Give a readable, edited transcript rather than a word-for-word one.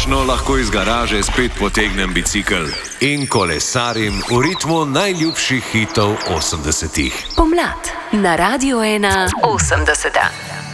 končno lahko iz garaže spet potegnem bicikel in kolesarim v ritmu najljubših hitov 80-ih. Pomlad na Radio 1 80.